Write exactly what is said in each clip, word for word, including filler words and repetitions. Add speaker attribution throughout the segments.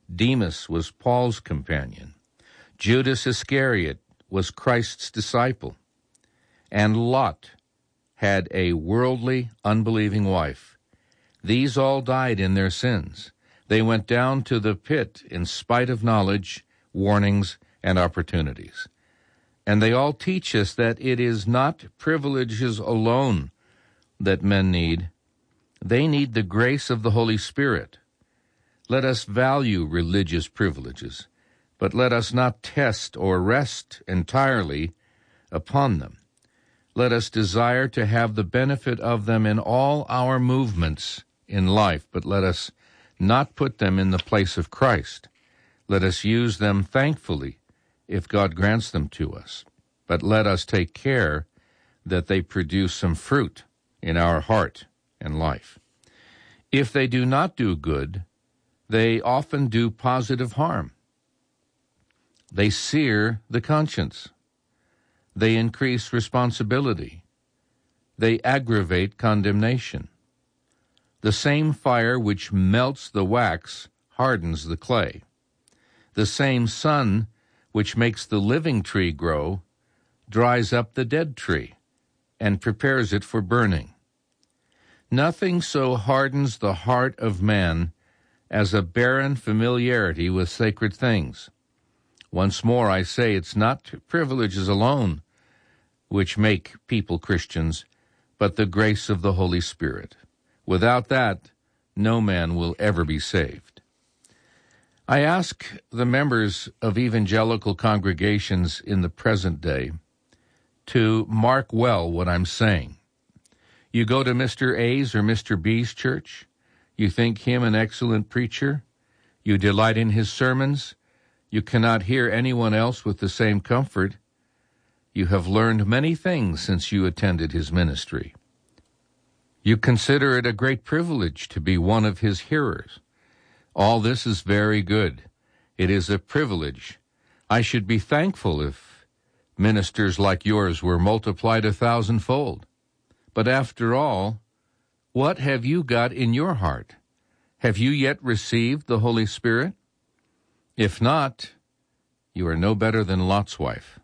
Speaker 1: Demas was Paul's companion. Judas Iscariot was Christ's disciple. And Lot had a worldly, unbelieving wife. These all died in their sins. They went down to the pit in spite of knowledge, warnings, and opportunities. And they all teach us that it is not privileges alone that men need. They need the grace of the Holy Spirit. Let us value religious privileges, but let us not test or rest entirely upon them. Let us desire to have the benefit of them in all our movements in life, but let us not put them in the place of Christ. Let us use them thankfully if God grants them to us, but let us take care that they produce some fruit in our heart and life. If they do not do good, they often do positive harm. They sear the conscience. They increase responsibility. They aggravate condemnation. The same fire which melts the wax hardens the clay. The same sun which makes the living tree grow dries up the dead tree and prepares it for burning. Nothing so hardens the heart of man as a barren familiarity with sacred things. Once more I say, it's not privileges alone which make people Christians, but the grace of the Holy Spirit. Without that, no man will ever be saved. I ask the members of evangelical congregations in the present day to mark well what I'm saying. You go to Mister A's or Mister B's church, you think him an excellent preacher, you delight in his sermons, you cannot hear anyone else with the same comfort. You have learned many things since you attended his ministry. You consider it a great privilege to be one of his hearers. All this is very good. It is a privilege. I should be thankful if ministers like yours were multiplied a thousandfold. But after all, what have you got in your heart? Have you yet received the Holy Spirit? If not, you are no better than Lot's wife.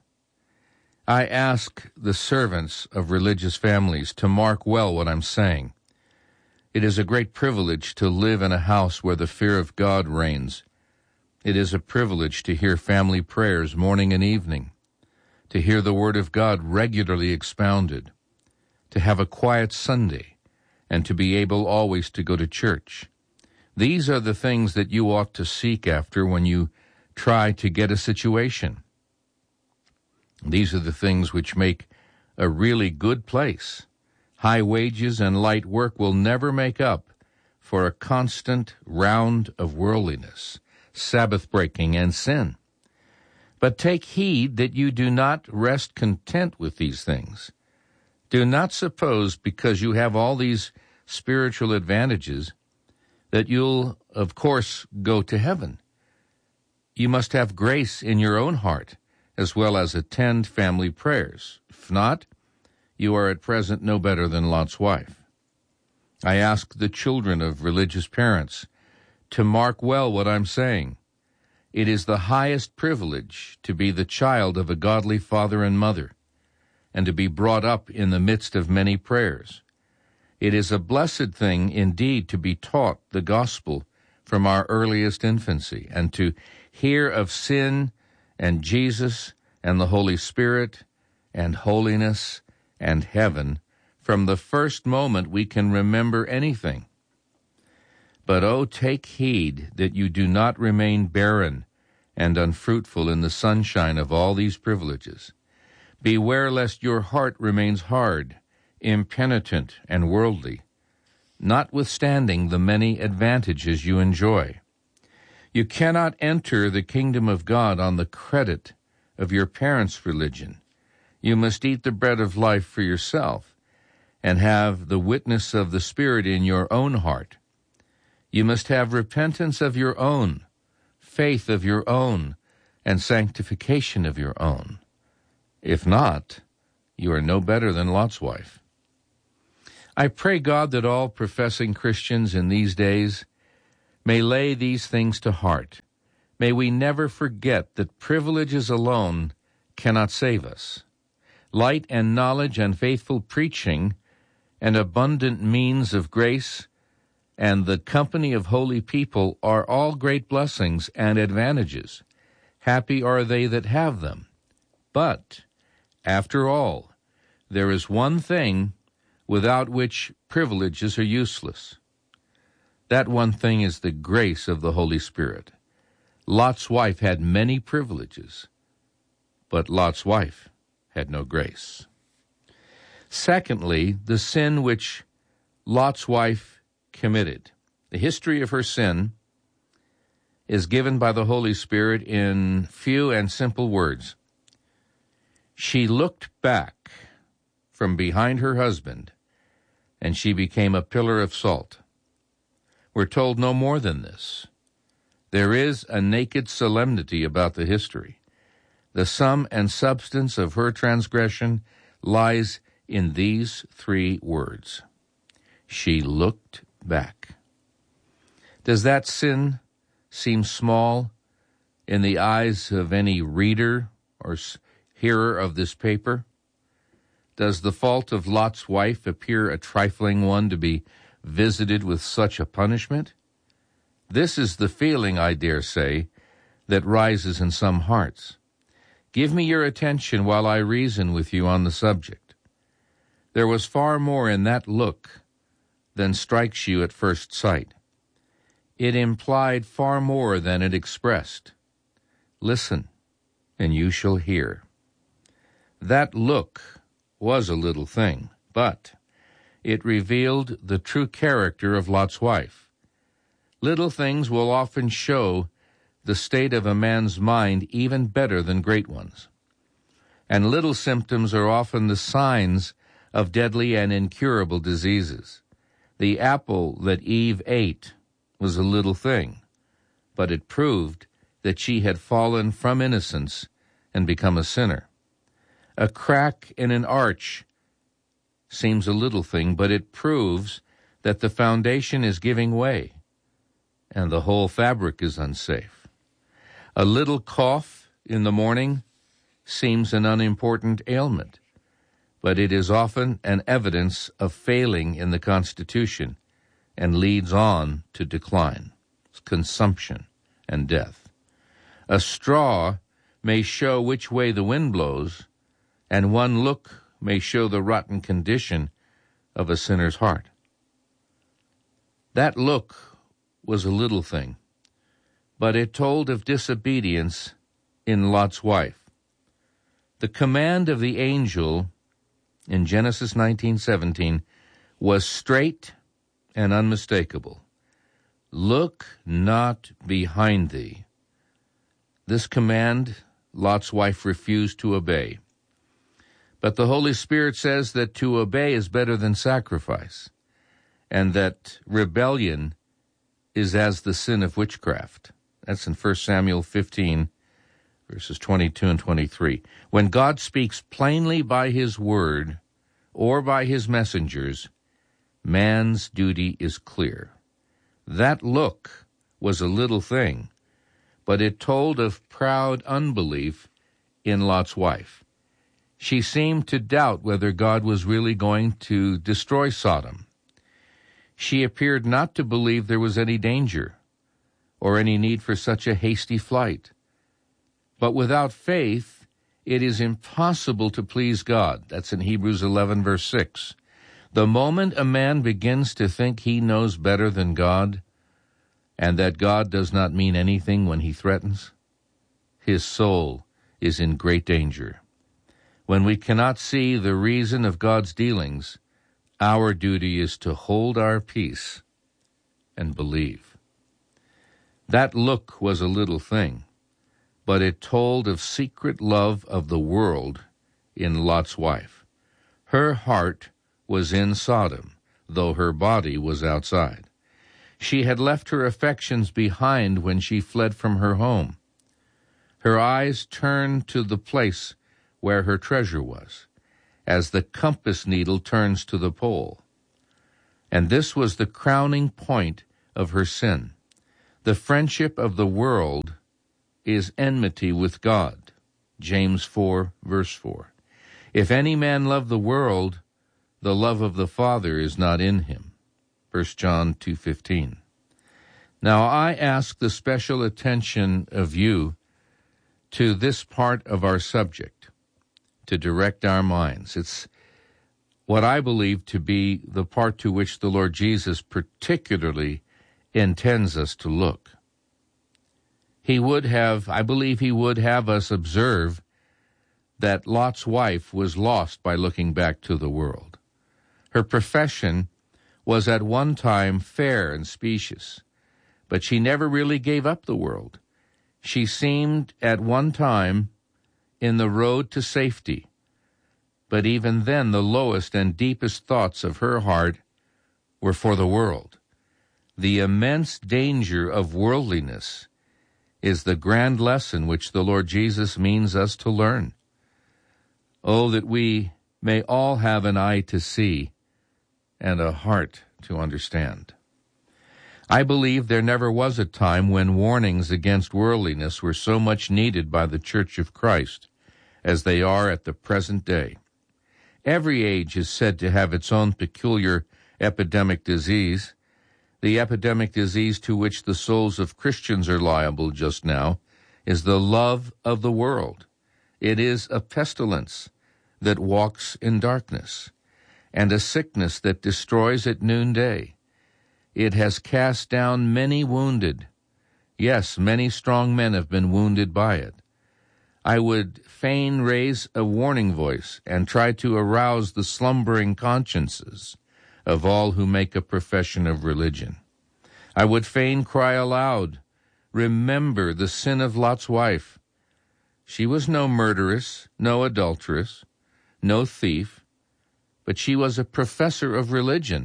Speaker 1: I ask the servants of religious families to mark well what I'm saying. It is a great privilege to live in a house where the fear of God reigns. It is a privilege to hear family prayers morning and evening, to hear the Word of God regularly expounded, to have a quiet Sunday, and to be able always to go to church. These are the things that you ought to seek after when you try to get a situation. These are the things which make a really good place. High wages and light work will never make up for a constant round of worldliness, Sabbath-breaking, and sin. But take heed that you do not rest content with these things. Do not suppose because you have all these spiritual advantages that you'll, of course, go to heaven. You must have grace in your own heart, as well as attend family prayers. If not, you are at present no better than Lot's wife. I ask the children of religious parents to mark well what I'm saying. It is the highest privilege to be the child of a godly father and mother, and to be brought up in the midst of many prayers. It is a blessed thing indeed to be taught the gospel from our earliest infancy, and to hear of sin and Jesus and the Holy Spirit and holiness and heaven from the first moment we can remember anything. But oh, take heed that you do not remain barren and unfruitful in the sunshine of all these privileges. Beware lest your heart remains hard, impenitent, and worldly, notwithstanding the many advantages you enjoy. You cannot enter the kingdom of God on the credit of your parents' religion. You must eat the bread of life for yourself and have the witness of the Spirit in your own heart. You must have repentance of your own, faith of your own, and sanctification of your own. If not, you are no better than Lot's wife. I pray God that all professing Christians in these days may lay these things to heart May we never forget that privileges alone cannot save us. Light and knowledge and faithful preaching and abundant means of grace and the company of holy people are all great blessings and advantages. Happy are they that have them. But, after all, there is one thing without which privileges are useless. That one thing is the grace of the Holy Spirit. Lot's wife had many privileges, but Lot's wife had no grace. Secondly, the sin which Lot's wife committed. The history of her sin is given by the Holy Spirit in few and simple words. She looked back from behind her husband, and she became a pillar of salt. We're told no more than this. There is a naked solemnity about the history. The sum and substance of her transgression lies in these three words. She looked back. Does that sin seem small in the eyes of any reader or hearer of this paper? Does the fault of Lot's wife appear a trifling one to be visited with such a punishment? This is the feeling, I dare say, that rises in some hearts. Give me your attention while I reason with you on the subject. There was far more in that look than strikes you at first sight. It implied far more than it expressed. Listen, and you shall hear. That look was a little thing, but it revealed the true character of Lot's wife. Little things will often show the state of a man's mind even better than great ones. And little symptoms are often the signs of deadly and incurable diseases. The apple that Eve ate was a little thing, but it proved that she had fallen from innocence and become a sinner. A crack in an arch seems a little thing, but it proves that the foundation is giving way and the whole fabric is unsafe. A little cough in the morning seems an unimportant ailment, but it is often an evidence of failing in the constitution and leads on to decline, consumption, and death. A straw may show which way the wind blows, and one look may show the rotten condition of a sinner's heart. That look was a little thing, but it told of disobedience in Lot's wife. The command of the angel in Genesis nineteen seventeen was straight and unmistakable. Look not behind thee. This command Lot's wife refused to obey. But the Holy Spirit says that to obey is better than sacrifice, and that rebellion is as the sin of witchcraft. That's in First Samuel fifteen, verses twenty-two and twenty-three. When God speaks plainly by his word or by his messengers, man's duty is clear. That look was a little thing, but it told of proud unbelief in Lot's wife. She seemed to doubt whether God was really going to destroy Sodom. She appeared not to believe there was any danger or any need for such a hasty flight. But without faith, it is impossible to please God. That's in Hebrews eleven, verse six. The moment a man begins to think he knows better than God, and that God does not mean anything when he threatens, his soul is in great danger. When we cannot see the reason of God's dealings, our duty is to hold our peace and believe. That look was a little thing, but it told of secret love of the world in Lot's wife. Her heart was in Sodom, though her body was outside. She had left her affections behind when she fled from her home. Her eyes turned to the place where her treasure was, as the compass needle turns to the pole. And this was the crowning point of her sin. The friendship of the world is enmity with God. James four, verse four. If any man love the world, the love of the Father is not in him. First John two fifteen. Now I ask the special attention of you to this part of our subject, to direct our minds. It's what I believe to be the part to which the Lord Jesus particularly intends us to look. He would have, I believe he would have us observe that Lot's wife was lost by looking back to the world. Her profession was at one time fair and specious, but she never really gave up the world. She seemed at one time in the road to safety, but even then the lowest and deepest thoughts of her heart were for the world. The immense danger of worldliness is the grand lesson which the Lord Jesus means us to learn. Oh, that we may all have an eye to see and a heart to understand. I believe there never was a time when warnings against worldliness were so much needed by the Church of Christ as they are at the present day. Every age is said to have its own peculiar epidemic disease. The epidemic disease to which the souls of Christians are liable just now is the love of the world. It is a pestilence that walks in darkness, and a sickness that destroys at noonday. It has cast down many wounded. Yes, many strong men have been wounded by it. I would fain raise a warning voice and try to arouse the slumbering consciences of all who make a profession of religion. I would fain cry aloud, remember the sin of Lot's wife. She was no murderess, no adulteress, no thief, but she was a professor of religion,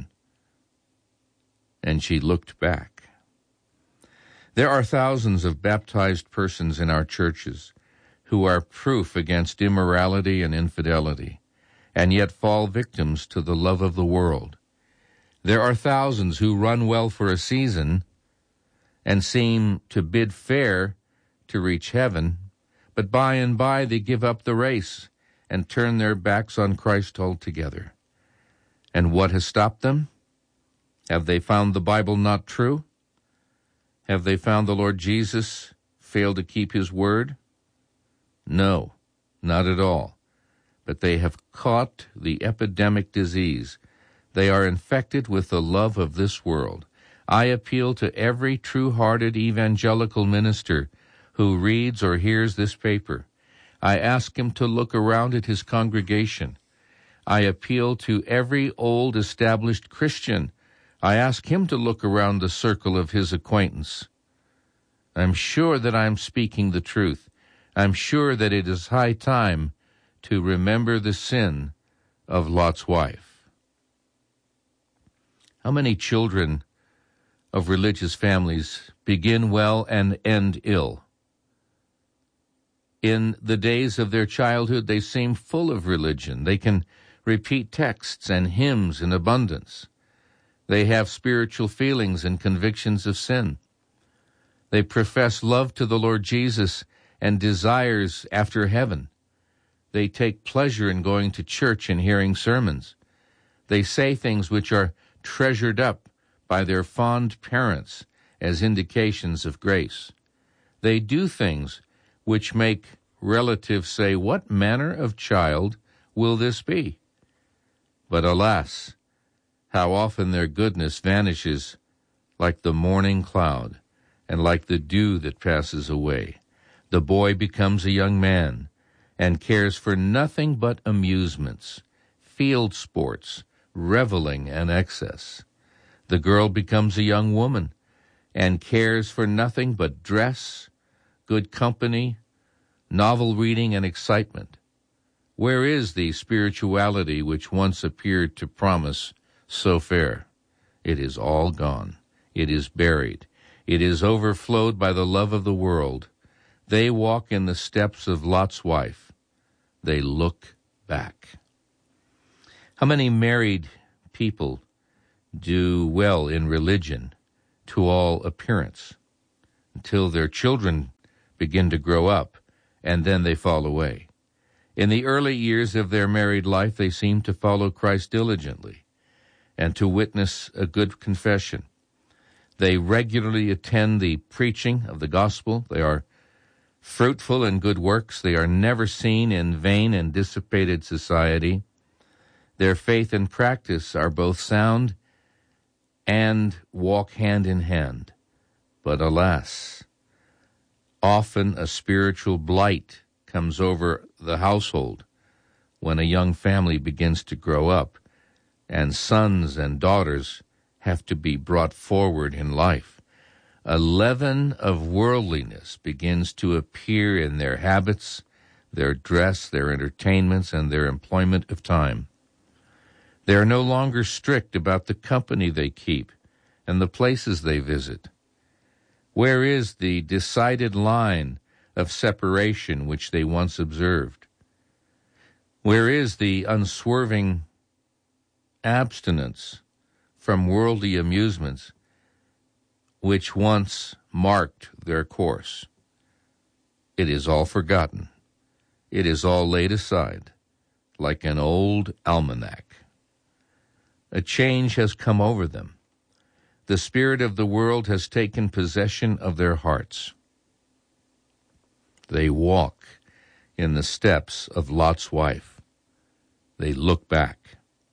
Speaker 1: and she looked back. There are thousands of baptized persons in our churches who are proof against immorality and infidelity, and yet fall victims to the love of the world. There are thousands who run well for a season and seem to bid fair to reach heaven, but by and by they give up the race and turn their backs on Christ altogether. And what has stopped them? Have they found the Bible not true? Have they found the Lord Jesus fail to keep his word? No, not at all. But they have caught the epidemic disease. They are infected with the love of this world. I appeal to every true-hearted evangelical minister who reads or hears this paper. I ask him to look around at his congregation. I appeal to every old established Christian. I ask him to look around the circle of his acquaintance. I'm sure that I'm speaking the truth. I'm sure that it is high time to remember the sin of Lot's wife. How many children of religious families begin well and end ill? In the days of their childhood, they seem full of religion. They can repeat texts and hymns in abundance. They have spiritual feelings and convictions of sin. They profess love to the Lord Jesus and desires after heaven. They take pleasure in going to church and hearing sermons. They say things which are treasured up by their fond parents as indications of grace. They do things which make relatives say, "What manner of child will this be?" But alas, how often their goodness vanishes like the morning cloud and like the dew that passes away. The boy becomes a young man and cares for nothing but amusements, field sports, reveling, and excess. The girl becomes a young woman and cares for nothing but dress, good company, novel reading, and excitement. Where is the spirituality which once appeared to promise so fair? It is all gone. It is buried. It is overflowed by the love of the world. They walk in the steps of Lot's wife. They look back. How many married people do well in religion to all appearance until their children begin to grow up, and then they fall away. In the early years of their married life, they seem to follow Christ diligently and to witness a good confession. They regularly attend the preaching of the gospel. They are fruitful in good works. They are never seen in vain and dissipated society. Their faith and practice are both sound and walk hand in hand. But alas, often a spiritual blight comes over the household when a young family begins to grow up, and sons and daughters have to be brought forward in life. A leaven of worldliness begins to appear in their habits, their dress, their entertainments, and their employment of time. They are no longer strict about the company they keep and the places they visit. Where is the decided line of separation which they once observed? Where is the unswerving abstinence from worldly amusements which once marked their course? It is all forgotten. It is all laid aside like an old almanac. A change has come over them. The spirit of the world has taken possession of their hearts. They walk in the steps of Lot's wife. They look back.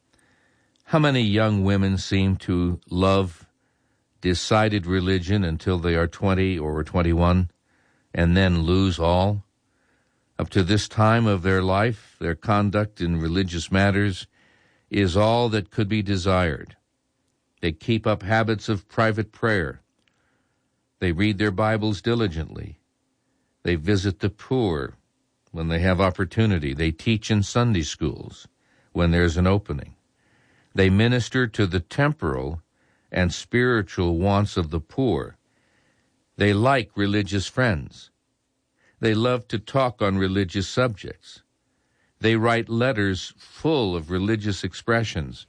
Speaker 1: How many young women seem to love decided religion until they are twenty or twenty-one and then lose all? Up to this time of their life, their conduct in religious matters is all that could be desired. They keep up habits of private prayer. They read their Bibles diligently. They visit the poor when they have opportunity. They teach in Sunday schools when there's an opening. They minister to the temporal and spiritual wants of the poor. They like religious friends. They love to talk on religious subjects. They write letters full of religious expressions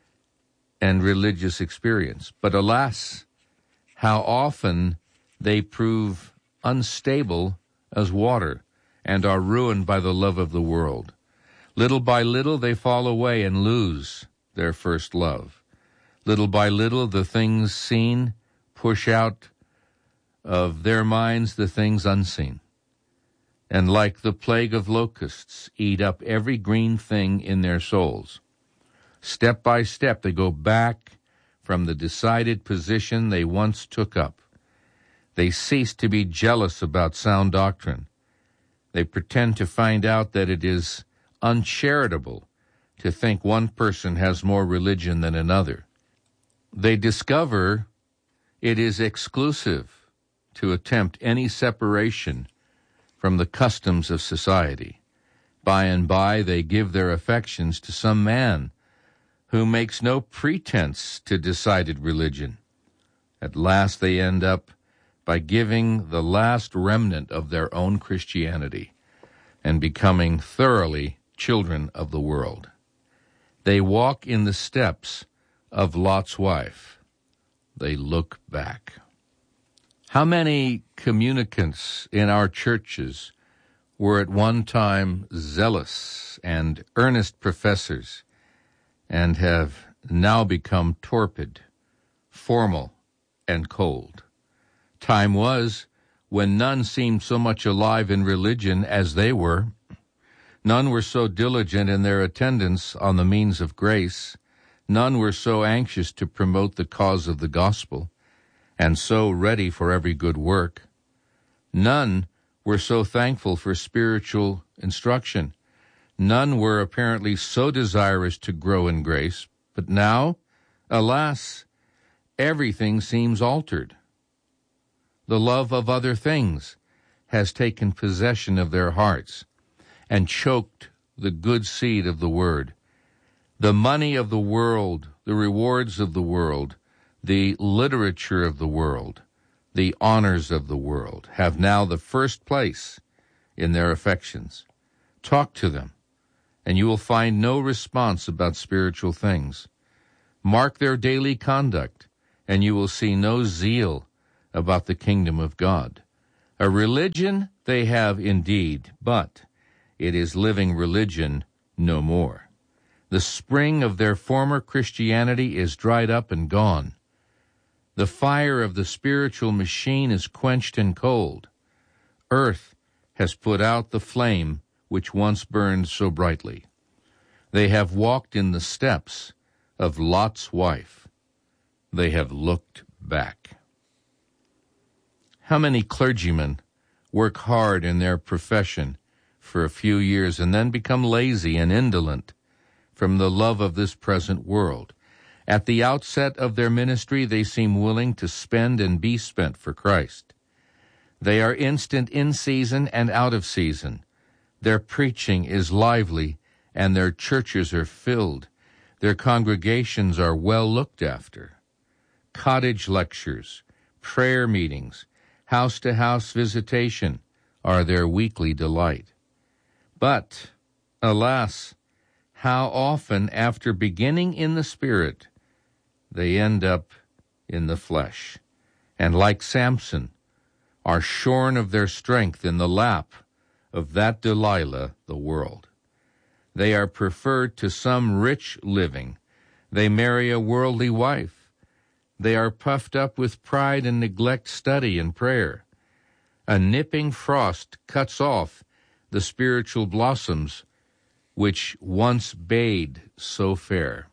Speaker 1: and religious experience. But alas, how often they prove unstable as water and are ruined by the love of the world. Little by little they fall away and lose their first love. Little by little the things seen push out of their minds the things unseen, and like the plague of locusts eat up every green thing in their souls. Step by step, they go back from the decided position they once took up. They cease to be jealous about sound doctrine. They pretend to find out that it is uncharitable to think one person has more religion than another. They discover it is exclusive to attempt any separation from the customs of society. By and by, they give their affections to some man who makes no pretense to decided religion. At last they end up by giving the last remnant of their own Christianity and becoming thoroughly children of the world. They walk in the steps of Lot's wife. They look back. How many communicants in our churches were at one time zealous and earnest professors and have now become torpid, formal, and cold? Time was when none seemed so much alive in religion as they were. None were so diligent in their attendance on the means of grace. None were so anxious to promote the cause of the gospel and so ready for every good work. None were so thankful for spiritual instruction. None were apparently so desirous to grow in grace. But now, alas, everything seems altered. The love of other things has taken possession of their hearts and choked the good seed of the word. The money of the world, the rewards of the world, the literature of the world, the honors of the world have now the first place in their affections. Talk to them, and you will find no response about spiritual things. Mark their daily conduct, and you will see no zeal about the kingdom of God. A religion they have indeed, but it is living religion no more. The spring of their former Christianity is dried up and gone. The fire of the spiritual machine is quenched and cold. Earth has put out the flame which once burned so brightly. They have walked in the steps of Lot's wife. They have looked back. How many clergymen work hard in their profession for a few years and then become lazy and indolent from the love of this present world? At the outset of their ministry, they seem willing to spend and be spent for Christ. They are instant in season and out of season. Their preaching is lively, and their churches are filled. Their congregations are well looked after. Cottage lectures, prayer meetings, house-to-house visitation are their weekly delight. But, alas, how often, after beginning in the Spirit, they end up in the flesh, and like Samson, are shorn of their strength in the lap of that Delilah, the world. They are preferred to some rich living. They marry a worldly wife. They are puffed up with pride and neglect study and prayer. A nipping frost cuts off the spiritual blossoms which once bade so fair.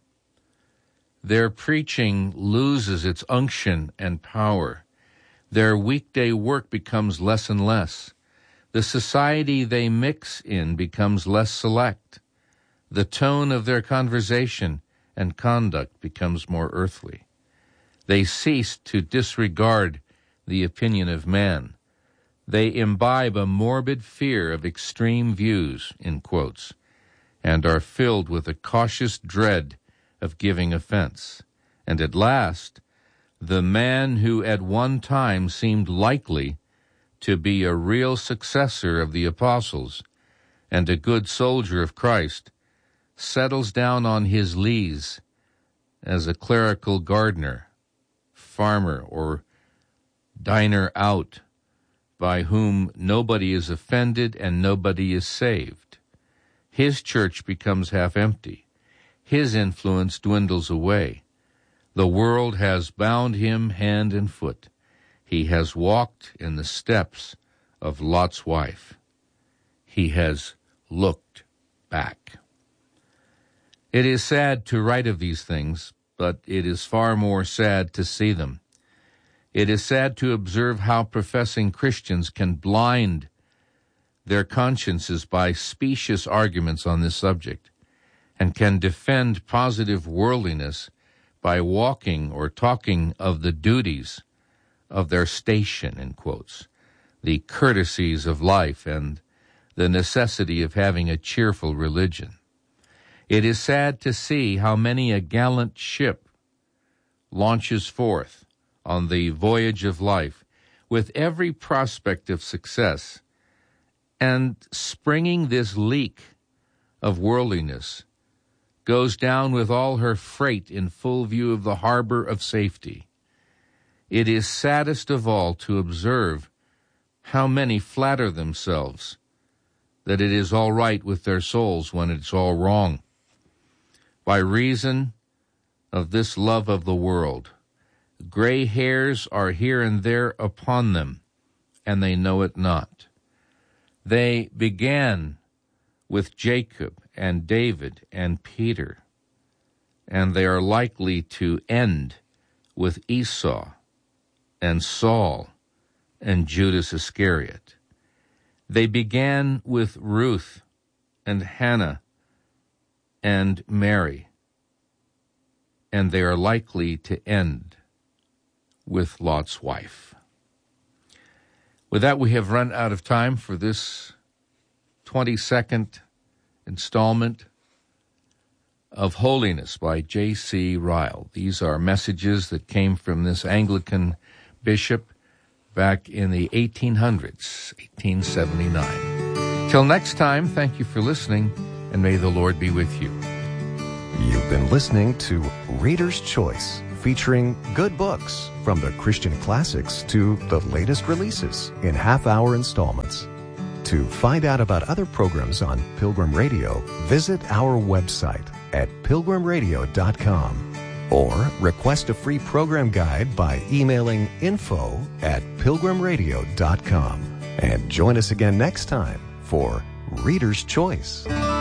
Speaker 1: Their preaching loses its unction and power. Their weekday work becomes less and less. The society they mix in becomes less select. The tone of their conversation and conduct becomes more earthly. They cease to disregard the opinion of man. They imbibe a morbid fear of extreme views, in quotes, and are filled with a cautious dread of giving offense. And at last, the man who at one time seemed likely to be a real successor of the apostles and a good soldier of Christ settles down on his lees as a clerical gardener, farmer, or diner out, by whom nobody is offended and nobody is saved. His church becomes half empty. His influence dwindles away. The world has bound him hand and foot. He has walked in the steps of Lot's wife. He has looked back. It is sad to write of these things, but it is far more sad to see them. It is sad to observe how professing Christians can blind their consciences by specious arguments on this subject, and can defend positive worldliness by walking or talking of the duties of their station, in quotes, the courtesies of life, and the necessity of having a cheerful religion. It is sad to see how many a gallant ship launches forth on the voyage of life with every prospect of success, and springing this leak of worldliness, goes down with all her freight in full view of the harbor of safety. It is saddest of all to observe how many flatter themselves that it is all right with their souls when it's all wrong. By reason of this love of the world, gray hairs are here and there upon them, and they know it not. They began with Jacob and David and Peter, and they are likely to end with Esau and Saul and Judas Iscariot. They began with Ruth and Hannah and Mary, and they are likely to end with Lot's wife. With that, we have run out of time for this twenty-second installment of Holiness by J C Ryle. These are messages that came from this Anglican bishop back in the eighteen hundreds, eighteen seventy-nine. Till next time, thank you for listening, and may the Lord be with you.
Speaker 2: You've been listening to Reader's Choice featuring good books from the Christian classics to the latest releases in half-hour installments. To find out about other programs on Pilgrim Radio, visit our website at pilgrim radio dot com or request a free program guide by emailing info at pilgrim radio dot com. And join us again next time for Reader's Choice.